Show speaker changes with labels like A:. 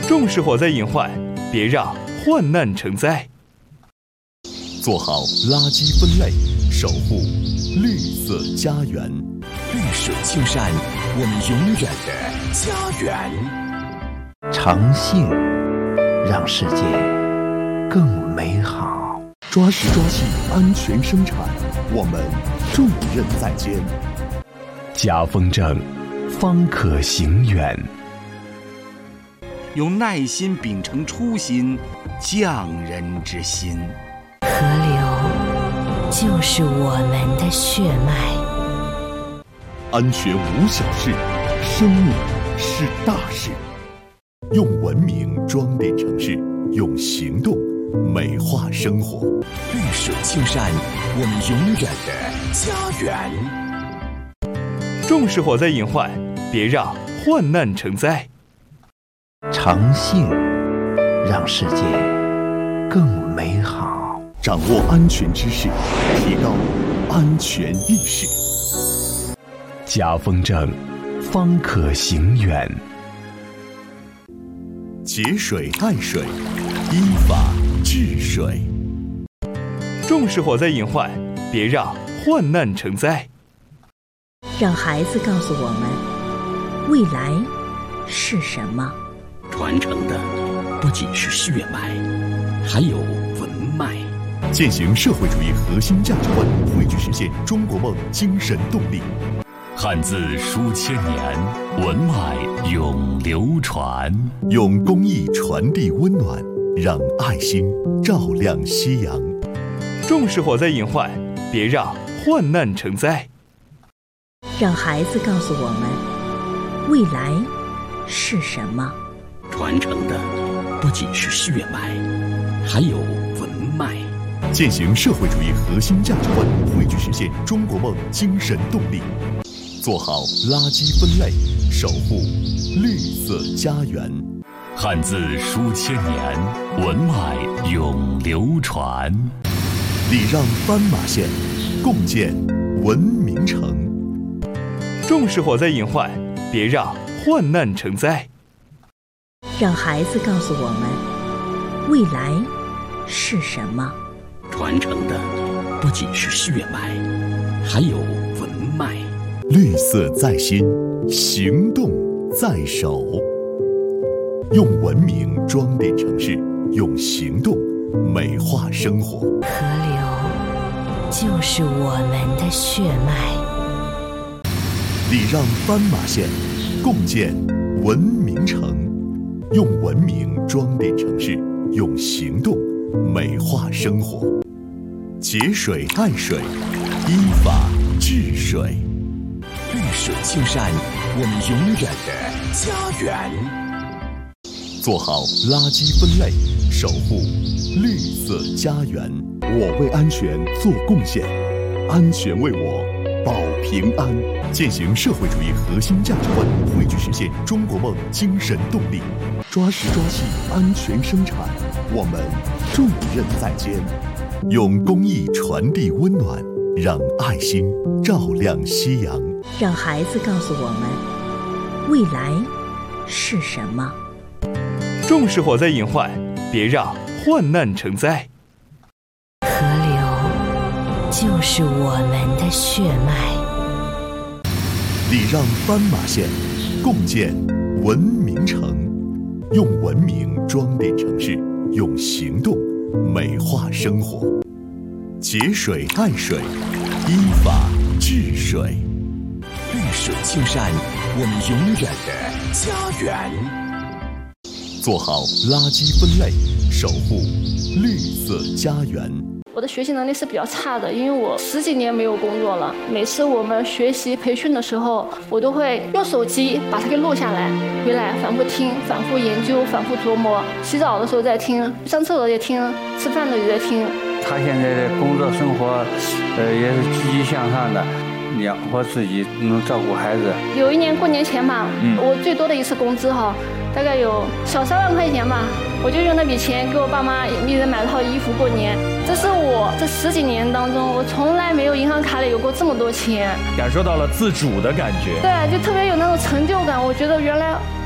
A: 重视火灾隐患，别让患难成灾。
B: 做好垃圾分类，守护绿色家园。
C: 绿水青山，我们永远的家园。
D: 诚信让世界更美好。
B: 抓实抓细，安全生产，我们重任在肩。
C: 家风正，方可行远。
E: 用耐心秉承初心，匠人之心。
F: 河流就是我们的血脉。
B: 安全无小事，生命是大事。用文明装点城市，用行动美化生活。
C: 绿水青山，我们永远的家园。
A: 重视火灾隐患，别让患难成灾。
D: 诚信让世界更美好。
B: 掌握安全知识，提高安全意识。
C: 家风正，方可行远。
B: 节水爱水，依法治水。
A: 重视火灾隐患，别让患难成灾。
F: 让孩子告诉我们，未来是什么？
G: 传承的不仅是血脉，还有文脉。
B: 践行社会主义核心价值观，汇聚实现中国梦精神动力。
C: 汉字书千年，文脉永流传。
B: 用公益传递温暖，让爱心照亮夕阳。
A: 重视火灾隐患，别让患难成灾。
F: 让孩子告诉我们，未来是什么？
G: 传承的不仅是血脉，还有文脉。
B: 践行社会主义核心价值观，汇聚实现中国梦精神动力。做好垃圾分类，守护绿色家园。
C: 汉字书千年，文脉永流传。
B: 礼让斑马线，共建文明城。
A: 重视火灾隐患，别让患难成灾。
F: 让孩子告诉我们，未来是什么？
G: 传承的不仅是血脉，还有文脉。
B: 绿色在心，行动在手。用文明装点城市，用行动美化生活。
F: 河流就是我们的血脉。
B: 礼让斑马线，共建文明城。用文明装点城市，用行动美化生活。节水爱水，依法治水。
C: 绿水青山，我们永远的家园。
B: 做好垃圾分类，守护绿色家园。我为安全做贡献，安全为我保平安。践行社会主义核心价值观，汇聚实现中国梦精神动力。抓实抓细，安全生产，我们重任在肩。用公益传递温暖，让爱心照亮夕阳。
F: 让孩子告诉我们，未来是什么？
A: 重视火灾隐患，别让患难成灾。
F: 河流就是我们的血脉。
B: 礼让斑马线，共建文明城。用文明装点城市，用行动美化生活。节水爱水，依法治水。
C: 绿水青山，我们永远的家园。
B: 做好垃圾分类，守护绿色家园。
H: 我的学习能力是比较差的，因为我10几年没有工作了。每次我们学习培训的时候，我都会用手机把它给录下来，回来反复听、反复研究、反复琢磨。洗澡的时候在听，上厕所也听，吃饭的也在听。
I: 他现在的工作生活，也是积极向上的，养活自己，能照顾孩子。
H: 有一年过年前吧，我最多的一次工资大概有小3万块钱吧。我就用那笔钱给我爸妈一人买了套衣服过年。这是我这10几年当中，我从来没有银行卡里有过这么多钱，
J: 感受到了自主的感觉。
H: 对，就特别有那种成就感。我觉得原来